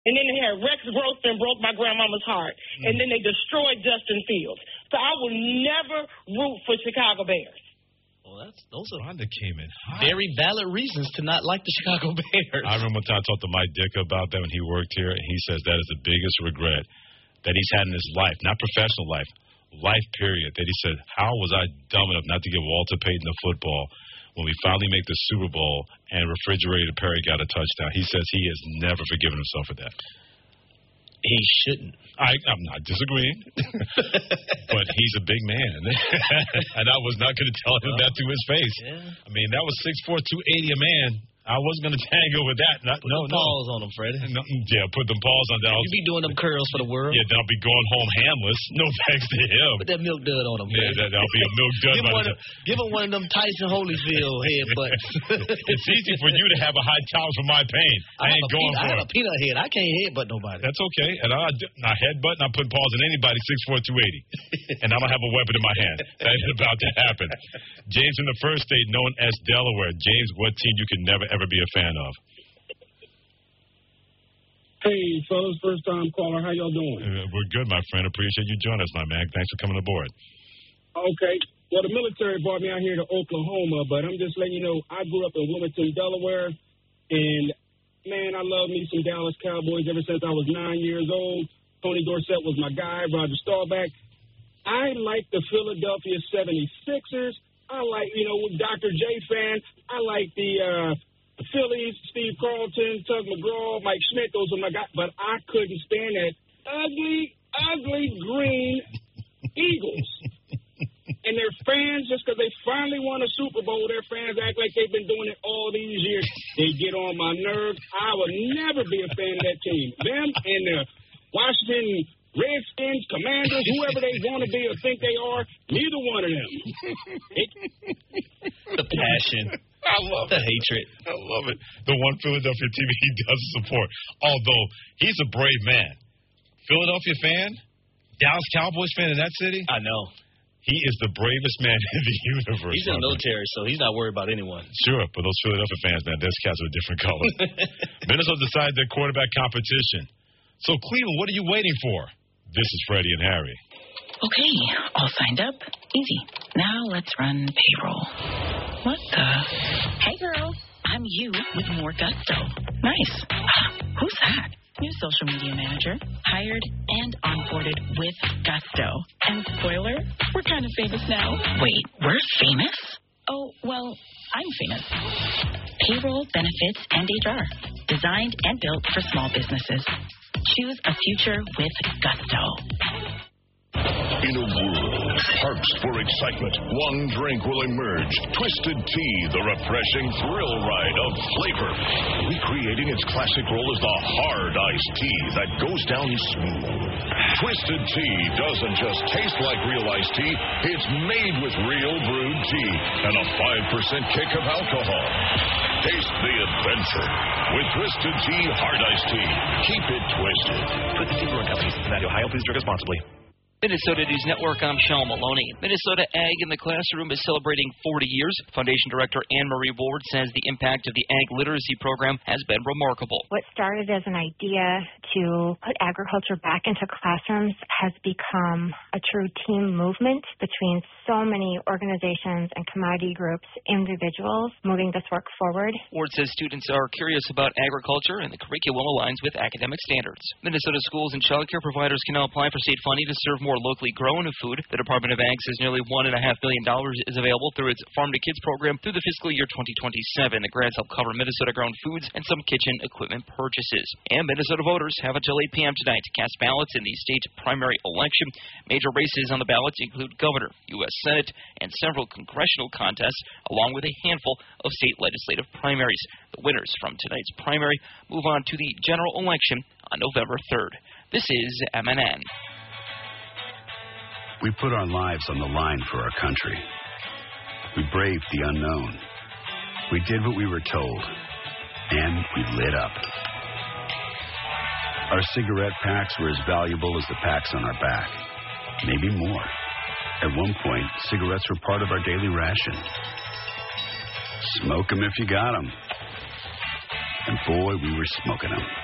And then they had Rex Grossman broke my grandmama's heart. And then they destroyed Justin Fields. So I will never root for Chicago Bears. Well, those are came in hot. very valid reasons to not like the Chicago Bears. I remember one time I talked to Mike Ditka about that when he worked here, and he says that is the biggest regret that he's had in his life, not professional life period, that he said, how was I dumb enough not to give Walter Payton the football when we finally make the Super Bowl and Refrigerator Perry got a touchdown? He says he has never forgiven himself for that. He shouldn't. I'm not disagreeing, but he's a big man, and I was not going to tell him that to his face. Yeah. I mean, that was 6'4", 280 a man. I wasn't going to tangle with that. Put them paws on him, Fred. No, yeah, put them paws on that. You be doing them curls for the world. Yeah, then I'll be going home hamless. No thanks to him. Put that milk dud on him. Yeah, that'll be a milk dud. Give him one of them Tyson Holyfield headbutts. It's easy for you to have a high tolerance for my pain. I ain't going for it. I have a peanut head. I can't headbutt nobody. That's okay. And I headbutt and I put paws on anybody 6'4", 280. And I don't have a weapon in my hand. That is about to happen. James in the first state known as Delaware. James, what team you can never, ever be a fan of? Hey, fellas, first-time caller. How y'all doing? We're good, my friend. Appreciate you joining us, my man. Thanks for coming aboard. Okay. Well, the military brought me out here to Oklahoma, but I'm just letting you know I grew up in Wilmington, Delaware, and, man, I love me some Dallas Cowboys ever since I was 9 years old. Tony Dorsett was my guy, Roger Staubach. I like the Philadelphia 76ers. I like, Dr. J fan. I like the Phillies, Steve Carlton, Tug McGraw, Mike Schmidt. Those are my guys. But I couldn't stand that ugly green Eagles. And their fans, just because they finally won a Super Bowl, their fans act like they've been doing it all these years. They get on my nerves. I would never be a fan of that team. Them and the Washington Redskins, Commanders, whoever they want to be or think they are, neither one of them. The passion. I love the hatred. I love it. The one Philadelphia team he does support. Although he's a brave man. Philadelphia fan? Dallas Cowboys fan in that city? I know. He is the bravest man in the universe. He's in the military, so he's not worried about anyone. Sure, but those Philadelphia fans, man, those cats are a different color. Minnesota decided their quarterback competition. So, Cleveland, what are you waiting for? This is Freddie and Harry. Okay, all signed up. Easy. Now let's run payroll. What the? Hey, girl. I'm you with more gusto. Nice. Who's that? New social media manager. Hired and onboarded with gusto. And spoiler, we're kind of famous now. Wait, we're famous? Oh, well, I'm famous. Payroll, benefits, and HR. Designed and built for small businesses. Choose a future with gusto. In a world parched for excitement, one drink will emerge. Twisted Tea, the refreshing thrill ride of flavor. Recreating its classic role as the hard iced tea that goes down smooth. Twisted Tea doesn't just taste like real iced tea, it's made with real brewed tea and a 5% kick of alcohol. Taste the adventure with Twisted Tea Hard Iced Tea. Keep it twisted. Twisted Tea Brewing Company, Cincinnati, Ohio. Please drink responsibly. Minnesota News Network, I'm Sean Maloney. Minnesota Ag in the Classroom is celebrating 40 years. Foundation Director Anne-Marie Ward says the impact of the Ag Literacy Program has been remarkable. What started as an idea to put agriculture back into classrooms has become a true team movement between so many organizations and commodity groups, individuals, moving this work forward. Ward says students are curious about agriculture and the curriculum aligns with academic standards. Minnesota schools and child care providers can now apply for state funding to serve more locally grown food. The Department of Ag says nearly $1.5 billion is available through its Farm to Kids program through the fiscal year 2027. The grants help cover Minnesota-grown foods and some kitchen equipment purchases. And Minnesota voters have until 8 p.m. tonight to cast ballots in the state primary election. Major races on the ballots include governor, U.S. Senate, and several congressional contests, along with a handful of state legislative primaries. The winners from tonight's primary move on to the general election on November 3rd. This is MNN. We put our lives on the line for our country. We braved the unknown. We did what we were told. And we lit up. Our cigarette packs were as valuable as the packs on our back. Maybe more. At one point, cigarettes were part of our daily ration. Smoke 'em if you got 'em. And boy, we were smoking 'em.